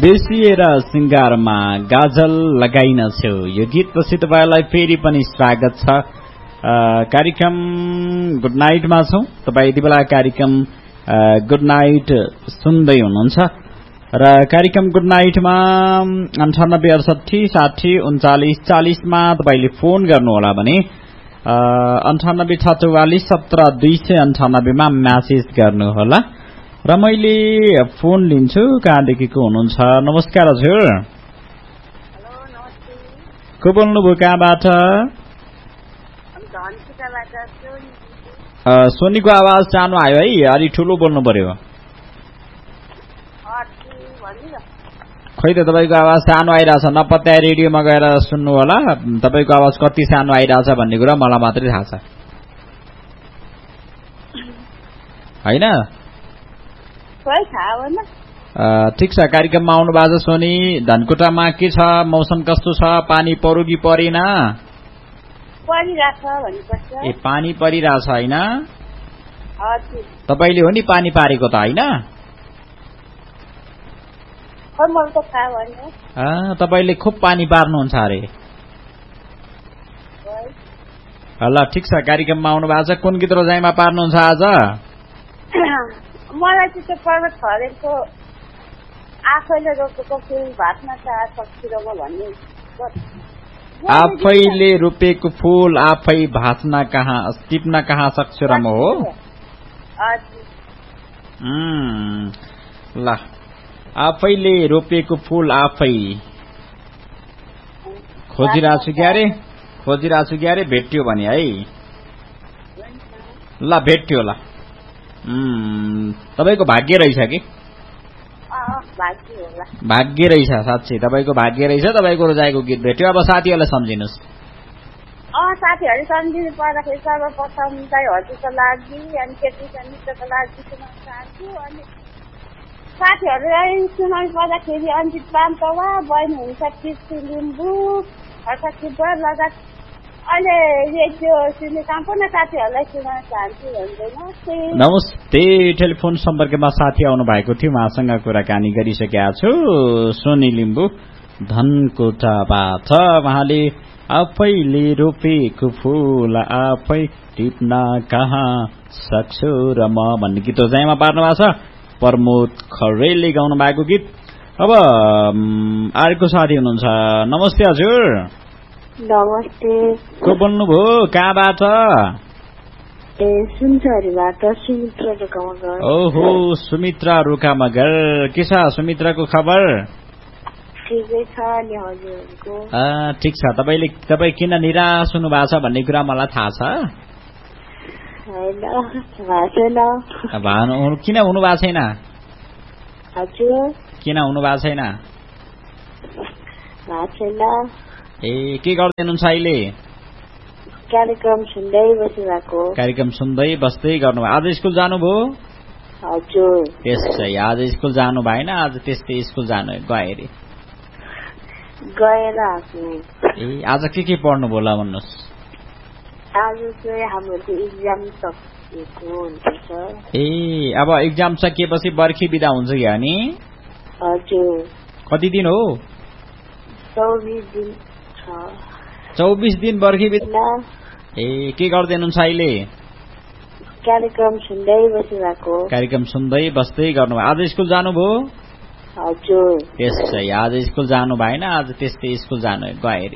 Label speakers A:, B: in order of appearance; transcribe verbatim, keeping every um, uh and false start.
A: बेसिएर सिंगारमा गाजल लगाइनछौ। यो गीतपछि तपाईलाई फेरि पनि स्वागत छ। कार्यक्रम गुड नाइटमा छौं। तपाई यति बेला कार्यक्रम गुड नाइट सुन्दै हुनुहुन्छ र कार्यक्रम गुड नाइटमा अन्ठानब्बे अडसठी साठी उन्चालिस चालिसमा तपाईले फोन गर्नुहोला भने अन्ठानब्बे छ चौवालिस सत्र दुई सय अन्ठानब्बेमा म्यासेज गर्नुहोला र मैले फोन लिन्छु। कहाँदेखिको हुनुहुन्छ? नमस्कार हजुर।
B: हेलो नमस्ते।
A: को बोल्नुभयो? कहाँबाट? सोनीको आवाज सानो आयो है, अलि ठुलो बोल्नु पर्यो। खै त तपाईको आवाज सानो आइरहेछ। नपत्याए रेडियोमा गएर सुन्नु होला। तपाईको आवाज कति सानो आइरहेछ भन्ने कुरा मलाई मात्रै थाहा छ हैन? ठिक छ। कार्यक्रममा आउनु भएको छ सोनी। धनकुटामा के छ? मौसम कस्तो छ? पानी पर्यो कि परेन? ए पानी परिरहेछ हैन? तपाईले हो नि पानी पारेको त हैन? तपाईले खुब पानी पार्नुहुन्छ अरे। ल ठिक छ। कार्यक्रममा आउनु भएको छ। कुन गीत रोजाइमा पार्नुहुन्छ आज?
B: मलाई चाहिँ त्यो पर्वत खरेलको आफैले रोपेको फूल भाट्न चाह सक्छु भन्ने।
A: आफैले रोपेको फूल आफै भाँच्न कहाँ टिप्न कहाँ सक्छु र म हो? ल आफैले रोपेको फूल आफै खोजिरहेछु क्यारे खोजिरहेछु क्यारे भेट्यो भने है। ल भेट्यो। ल तपाईको भाग्य रहेछ कि? भाग्य रहेछ साँच्चै। तपाईको भाग्य रहेछ। तपाईको रोजाएको गीत भेट्यो। अब साथीहरूलाई सम्झिनुहोस्।
B: साथीहरू सम्झिनु पर्दाखेरि सर्वप्रथम चाहिँ हजुरको लागि अनि केटीको मित्रको लागि सुनाउन चाहन्छु। अनि साथीहरूलाई सुनाउनु पर्दाखेरि अन्जित पान्तवा, बहिनी हुन्छ कृष्ण लिम्बू, हर्षद सुब्बा लगायत अहिले रेडियो सुन्ने सम्पूर्ण साथीहरूलाई सुनाउन चाहन्छु। नमस्ते।
A: नमस्ते। टेलिफोन सम्पर्कमा साथी आउनु भएको थियो। उहाँसँग कुराकानी गरिसकेका छु। सोनी लिम्बू धनकुटाबाट। उहाँले आफैले रोपेको फूल आफै टिप्न कहाँ सक्छु र म भन्ने गीत रोजाइमा पार्नु भएको छ। प्रमोद खरेलले गाउनु भएको गीत। अब अर्को साथी हुनुहुन्छ। नमस्ते हजुर।
B: नमस्ते।
A: को बोल्नुभयो? कहाँबाट?
B: ए सुनसरीबाट सुमित्रा रुकामगर।
A: ओहो सुमित्रा रुकामगर। के छ सुमित्राको खबर?
B: ठिकै छ नि हजुरको?
A: ठिक छ। तपाईले तपाई किन निराश हुनु भएको छ भन्ने कुरा मलाई थाहा छ।
B: हैन भाषण
A: भानु किन हुनु भएको छैन?
B: हजुर
A: किन हुनु भएको छैन?
B: भाषण
A: ए के गर्दै हुनुहुन्छ अहिले?
B: कार्यक्रम सुन्दै बसिरहेको।
A: कार्यक्रम सुन्दै बस्दै गर्नु। आज स्कुल जानुभयो?
B: हजुर।
A: त्यसै आज स्कुल जानु भएन? आज त्यस्तै स्कुल जानु गए रे?
B: गएर आएको।
A: ए आज के के पढ्नु भयो ल भन्नुहोस्?
B: आज चाहिँ हाम्रो एक्जाम सकिएको हुन्छ।
A: ए अब एक्जाम सकिएपछि बर्खी बिदा हुन्छ कि अनि?
B: हजुर।
A: कति दिन हो?
B: चौबिस दिन छ।
A: चौबिस दिन बर्खी बिदा। ए के गर्दै हुनुहुन्छ अहिले?
B: कार्यक्रम सुन्दै बसिरहेको।
A: कार्यक्रम सुन्दै बस्दै गर्नु। आज स्कुल जानुभयो?
B: हजुर।
A: त्यसै आज स्कुल जानु भएन? आज त्यस्तै स्कुल जानु गए रे?